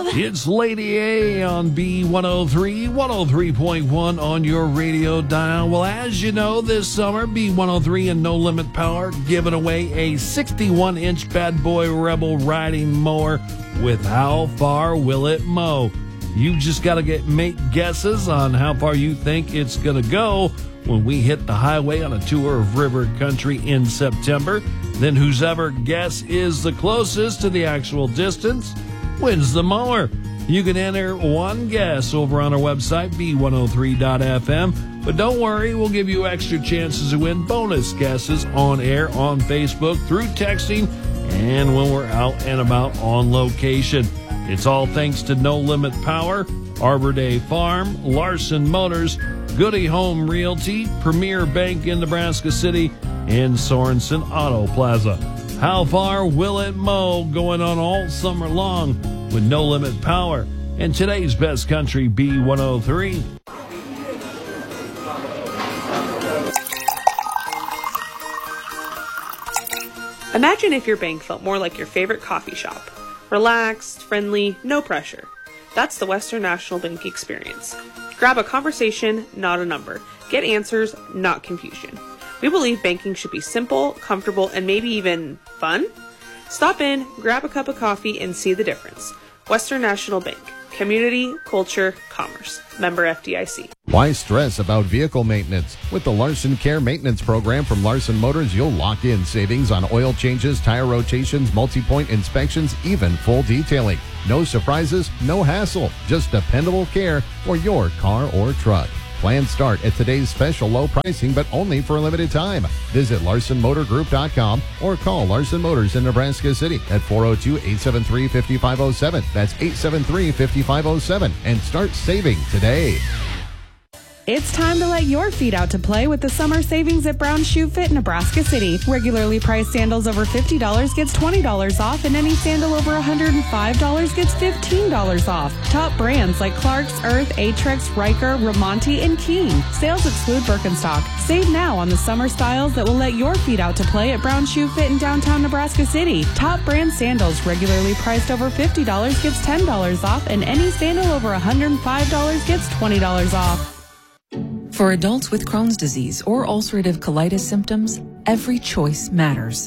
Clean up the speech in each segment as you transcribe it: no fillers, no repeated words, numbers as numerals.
It's Lady A on B103, 103.1 on your radio dial. Well, as you know, this summer, B103 and No Limit Power giving away a 61-inch Bad Boy Rebel riding mower with How Far Will It Mow? You just got to make guesses on how far you think it's going to go when we hit the highway on a tour of river country in September. Then whoever guess is the closest to the actual distance wins the mower. You can enter one guess over on our website, b103.fm. But don't worry, we'll give you extra chances to win bonus guesses on air, on Facebook, through texting, and when we're out and about on location. It's all thanks to No Limit Power, Arbor Day Farm, Larson Motors, Goody Home Realty, Premier Bank in Nebraska City, and Sorensen Auto Plaza. How far will it mow? Going on all summer long with No Limit Power. And today's best country, B103. Imagine if your bank felt more like your favorite coffee shop. Relaxed, friendly, no pressure. That's the Western National Bank experience. Grab a conversation, not a number. Get answers, not confusion. We believe banking should be simple, comfortable, and maybe even fun. Stop in, grab a cup of coffee, and see the difference. Western National Bank. Community, culture, commerce. Member FDIC. Why stress about vehicle maintenance? With the Larson Care Maintenance Program from Larson Motors, you'll lock in savings on oil changes, tire rotations, multi-point inspections, even full detailing. No surprises, no hassle. Just dependable care for your car or truck. Plans start at today's special low pricing, but only for a limited time. Visit LarsonMotorGroup.com or call Larson Motors in Nebraska City at 402-873-5507. That's 873-5507 and start saving today. It's time to let your feet out to play with the summer savings at Brown Shoe Fit Nebraska City. Regularly priced sandals over $50 gets $20 off, and any sandal over $105 gets $15 off. Top brands like Clark's, Earth, Aetrex, Riker, Ramonti, and King. Sales exclude Birkenstock. Save now on the summer styles that will let your feet out to play at Brown Shoe Fit in downtown Nebraska City. Top brand sandals regularly priced over $50 gets $10 off, and any sandal over $105 gets $20 off. For adults with Crohn's disease or ulcerative colitis symptoms, every choice matters.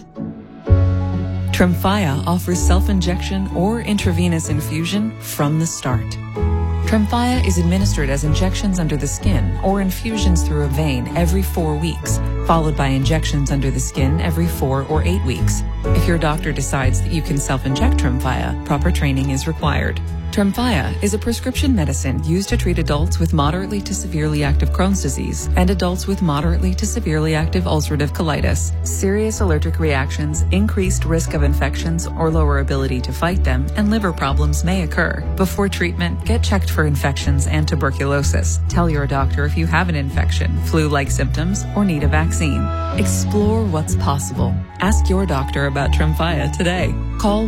Tremfya offers self-injection or intravenous infusion from the start. Tremfya is administered as injections under the skin or infusions through a vein every 4 weeks, followed by injections under the skin every 4 or 8 weeks. If your doctor decides that you can self-inject Tremfya, proper training is required. Tremfya is a prescription medicine used to treat adults with moderately to severely active Crohn's disease and adults with moderately to severely active ulcerative colitis. Serious allergic reactions, increased risk of infections or lower ability to fight them, and liver problems may occur. Before treatment, get checked for infections and tuberculosis. Tell your doctor if you have an infection, flu-like symptoms, or need a vaccine. Explore what's possible. Ask your doctor about Tremfya today. Call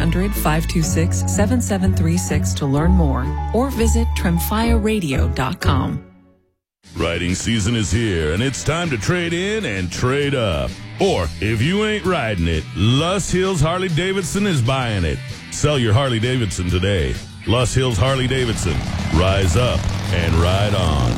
1-800-526-7736 to learn more or visit tremfyaradio.com. Riding season is here, and it's time to trade in and trade up. Or, if you ain't riding it, Luss Hills Harley-Davidson is buying it. Sell your Harley-Davidson today. Luss Hills Harley-Davidson. Rise up and ride on.